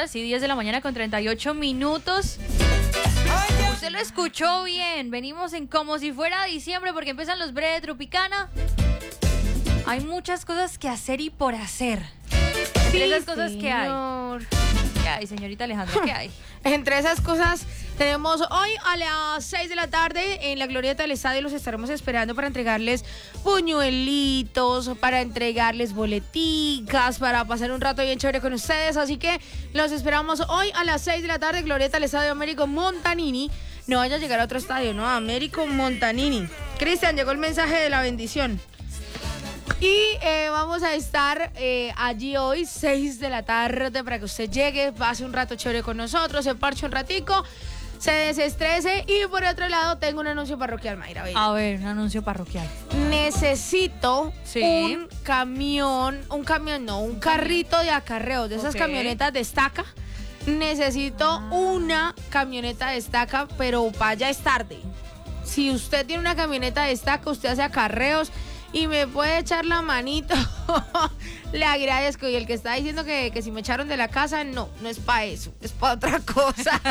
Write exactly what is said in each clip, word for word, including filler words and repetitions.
sí, diez de la mañana con treinta y ocho minutos. Usted lo escuchó bien. Venimos en como si fuera diciembre porque empiezan los breves de Tropicana. Hay muchas cosas que hacer y por hacer. Entre Sí, esas cosas que hay. señor. ¿Qué hay, señorita Alejandra? ¿Qué hay? Entre esas cosas, tenemos hoy a las seis de la tarde en la glorieta del estadio. Los estaremos esperando para entregarles puñuelitos, para entregarles boleticas, para pasar un rato bien chévere con ustedes. Así que los esperamos hoy a las seis de la tarde, glorieta del estadio Américo Montanini. No vaya a llegar a otro estadio, ¿no? Américo Montanini. Cristian, llegó el mensaje de la bendición. Y eh, vamos a estar eh, allí hoy, seis de la tarde, para que usted llegue, pase un rato chévere con nosotros, se parche un ratico, se desestrese. Y por otro lado, tengo un anuncio parroquial, Mayra. Bella. A ver, un anuncio parroquial. Necesito Sí. un camión, un camión, no, un carrito de acarreos, de esas Ok. camionetas de estaca. Necesito Ah. una camioneta de estaca, pero vaya es tarde. Si usted tiene una camioneta de estaca, usted hace acarreos y me puede echar la manito, le agradezco. Y el que está diciendo que, que si me echaron de la casa, no, no es para eso, es para otra cosa.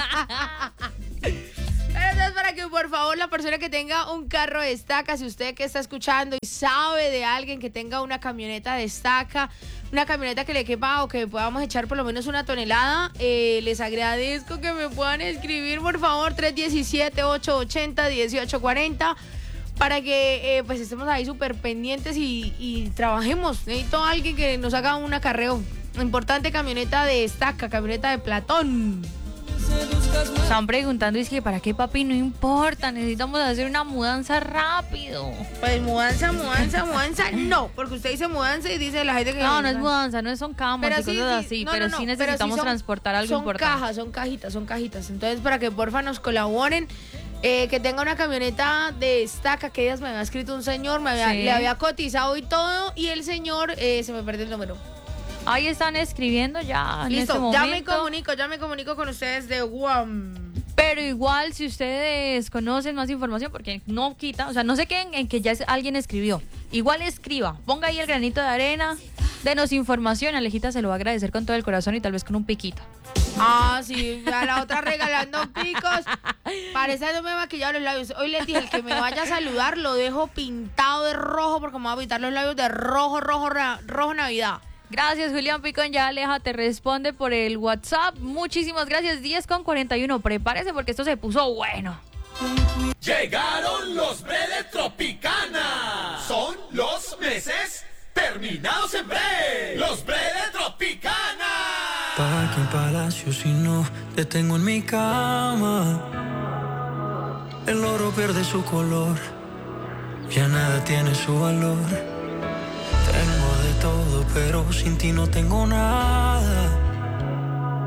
Pero entonces, para que por favor la persona que tenga un carro de estaca, si usted que está escuchando y sabe de alguien que tenga una camioneta de estaca, una camioneta que le quepa o que podamos echar por lo menos una tonelada, eh, les agradezco que me puedan escribir, por favor, tres uno siete, ocho ocho cero, uno ocho cuatro cero, para que eh, pues estemos ahí súper pendientes y, y trabajemos. Necesito a alguien que nos haga un acarreo. Importante, camioneta de estaca, camioneta de Platón. Están preguntando, es que ¿para qué, papi? No importa, necesitamos hacer una mudanza rápido. Pues mudanza, mudanza, mudanza, no, porque usted dice mudanza y dice la gente que... No, no es mudanza, no son camas y cosas así, no, pero no, no, sí pero necesitamos son- transportar algo son importante. cajas, son cajitas, son cajitas. Entonces, para que porfa nos colaboren, eh, que tenga una camioneta de estaca, que ellas me había escrito un señor, me había, Sí. le había cotizado y todo, y el señor eh, se me perdió el número. Ahí están escribiendo ya en Listo, este ya me momento. comunico, ya me comunico con ustedes de Guam. Pero igual, si ustedes conocen más información, porque no quita, o sea, no se queden en que ya es- alguien escribió. Igual escriba, ponga ahí el granito de arena, denos información, Alejita se lo va a agradecer con todo el corazón y tal vez con un piquito. Ah, sí, a la otra regalando picos. Parece que no me he maquillado los labios. Hoy les dije, el que me vaya a saludar lo dejo pintado de rojo, porque me voy a pintar los labios de rojo, rojo, ra- rojo Navidad. Gracias, Julián Picón. Ya Aleja te responde por el WhatsApp. Muchísimas gracias. diez con cuarenta y uno. Prepárese porque esto se puso bueno. Llegaron los bre de Tropicana. Son los meses terminados en bre. Los bre de Tropicana. ¿Pa' qué palacio si no te tengo en mi cama? El oro pierde su color, ya nada tiene su valor. Tengo de todo, pero sin ti no tengo nada.